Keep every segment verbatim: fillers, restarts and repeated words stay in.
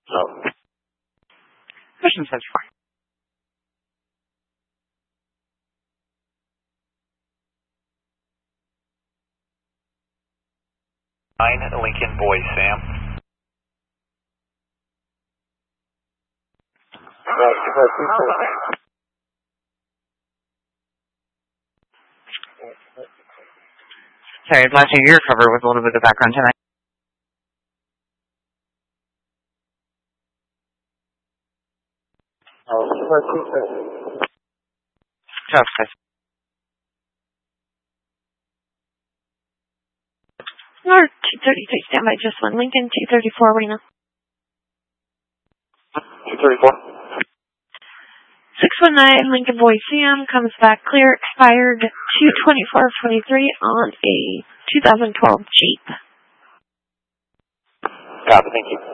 So. Mission says fine. Nine Lincoln Boy, Sam. Sorry, last year your cover with a little bit of background tonight. Tough, guys. North two thirty-three, standby, just one Lincoln, two thirty-four, Reno. two thirty-four. six one nine, Lincoln Boy Sam, comes back clear, expired two twenty-four twenty-three on a two thousand twelve Jeep. Copy, thank you.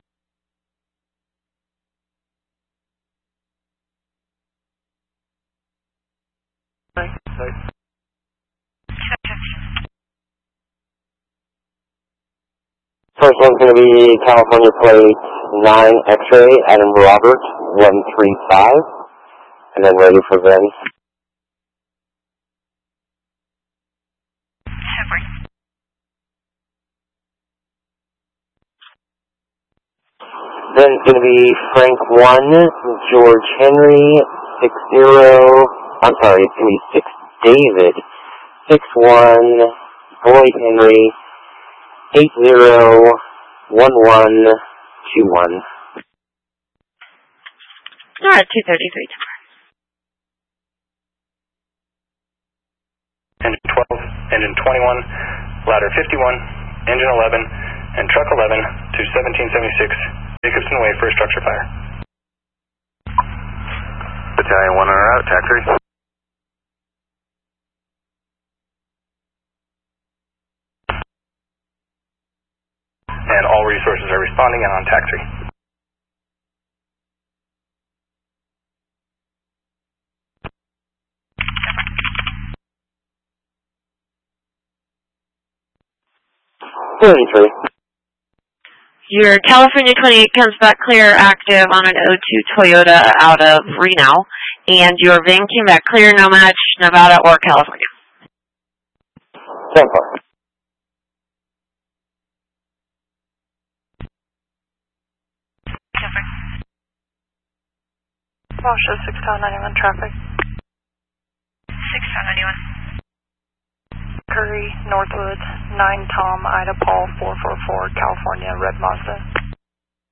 First one's going to be California plate nine X-ray, Adam Robert, one three five, and then ready for Vin. Then it's going to be Frank one, George Henry, six zero, I'm sorry, it's going to be six David, six one, Boy Henry, eight zero, one one, two one. Alright, two thirty-three. Engine twelve, engine twenty-one, ladder fifty-one, engine eleven, and truck eleven to seventeen seventy-six, Jacobson Way for a structure fire. Battalion one on route, taxi. And all resources are responding and on taxi. thirty-three. Your California twenty-eight comes back clear, active on an oh two Toyota out of Reno, and your van came back clear, no match, Nevada or California. ten four. Washoe six town ninety-one traffic. six town ninety-one. Curry, Northwood, nine Tom, Ida Paul, four four four, California, Red Mazda.